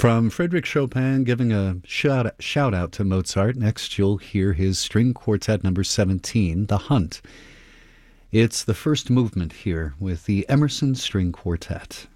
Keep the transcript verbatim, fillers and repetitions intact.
From Frédéric Chopin giving a shout, shout out to Mozart, next you'll hear his string quartet number seventeen, The Hunt. It's the first movement here with the Emerson String Quartet.